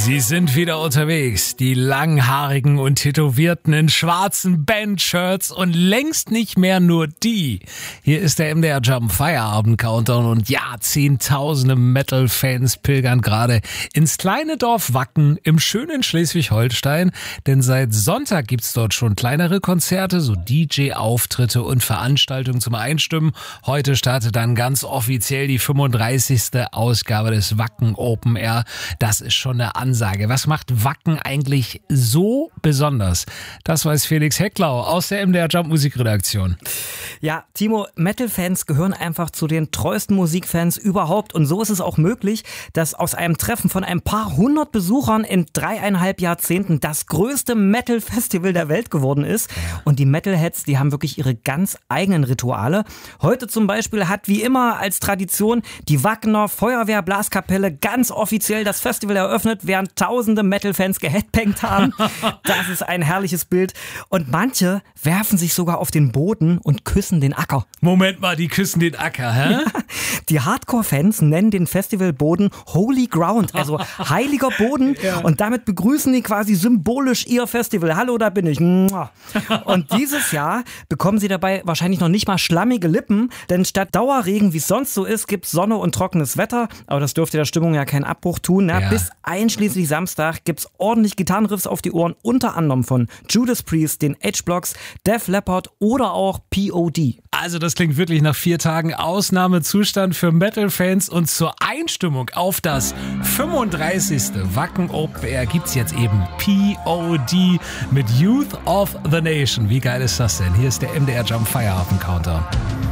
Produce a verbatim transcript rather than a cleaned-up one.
Sie sind wieder unterwegs, die Langhaarigen und Tätowierten in schwarzen Bandshirts und längst nicht mehr nur die. Hier ist der M D R Jump Feierabend Countdown und ja, zehntausende Metal-Fans pilgern gerade ins kleine Dorf Wacken im schönen Schleswig-Holstein, denn seit Sonntag gibt's dort schon kleinere Konzerte, so D J-Auftritte und Veranstaltungen zum Einstimmen. Heute startet dann ganz offiziell die fünfunddreißigste Ausgabe des Wacken Open Air. Das ist schon eine Ansage. Was macht Wacken eigentlich so besonders? Das weiß Felix Hecklau aus der M D R Jump Musikredaktion. Ja, Timo, Metal-Fans gehören einfach zu den treuesten Musikfans überhaupt. Und so ist es auch möglich, dass aus einem Treffen von ein paar hundert Besuchern in dreieinhalb Jahrzehnten das größte Metal-Festival der Welt geworden ist. Und die Metalheads, die haben wirklich ihre ganz eigenen Rituale. Heute zum Beispiel hat wie immer als Tradition die Wackener Feuerwehr-Blaskapelle ganz offiziell das Festival eröffnet, während tausende Metal-Fans geheadbangt haben. Das ist ein herrliches Bild. Und manche werfen sich sogar auf den Boden und küssen den Acker. Moment mal, die küssen den Acker, hä? Ja, die Hardcore-Fans nennen den Festivalboden Holy Ground, also heiliger Boden. Ja. Und damit begrüßen die quasi symbolisch ihr Festival. Hallo, da bin ich. Und dieses Jahr bekommen sie dabei wahrscheinlich noch nicht mal schlammige Lippen, denn statt Dauerregen, wie es sonst so ist, gibt es Sonne und trockenes Wetter. Aber das dürfte der Stimmung ja keinen Abbruch tun. Ja, ja. Bis einschließlich Samstag gibt es ordentlich Gitarrenriffs auf die Ohren, unter anderem von Judas Priest, den H-Blocks, Def Leppard oder auch P O D. Also das klingt wirklich nach vier Tagen Ausnahmezustand für Metal-Fans und zur Einstimmung auf das fünfunddreißigste Wacken Open Air gibt's jetzt eben P O D mit Youth of the Nation. Wie geil ist das denn? Hier ist der M D R Jump Feierabend Countdown.